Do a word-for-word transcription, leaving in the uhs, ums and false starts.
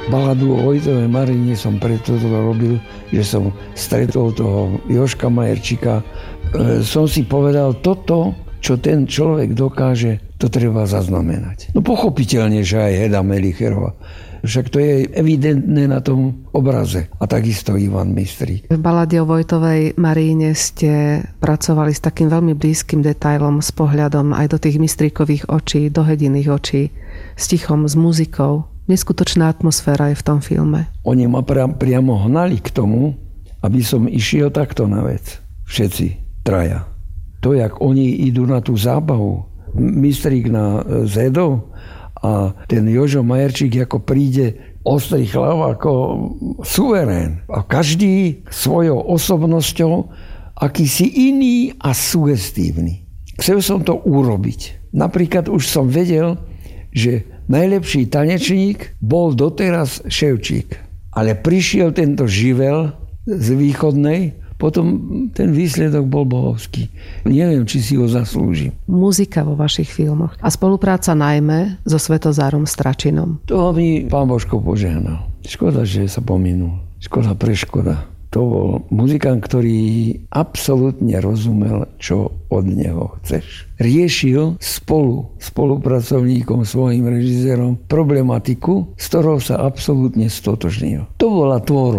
Baladu o Vojtovej Marine som preto to robil, že som stretol toho Jožka Majerčíka. E, som si povedal, toto, čo ten človek dokáže, to treba zaznamenať. No pochopiteľne, že aj Heda Melicherová. Však to je evidentné na tom obraze. A takisto Ivan Mistrík. V balade o Vojtovej Maríne ste pracovali s takým veľmi blízkym detailom, s pohľadom aj do tých Mistríkových očí, do Hediných očí, s tichom, s muzikou. Neskutočná atmosféra je v tom filme. Oni ma pra- priamo hnali k tomu, aby som išiel takto na vec. Všetci, traja. To, jak oni idú na tú zábavu. Mistrík na Zedov a ten Jožo Majerčík ako príde ostrý chlap, ako suverén. A každý svojou osobnosťou akýsi iný a sugestívny. Chcel som to urobiť. Napríklad už som vedel, že najlepší tanečník bol doteraz Ševčík. Ale prišiel tento živel z východnej, potom ten výsledok bol bohovský. Neviem, či si ho zaslúžim. Muzika vo vašich filmoch a spolupráca najmä so Svetozárom Stračinom. To mi pán Božko požehnal. Škoda, že sa pominul. Škoda pre škoda. To bol muzikant, ktorý absolútne rozumel, čo od neho chceš. Riešil spolu spolupracovníkom, svojim režisérom problematiku, s ktorou sa absolútne stotožnil. To bola tvorba.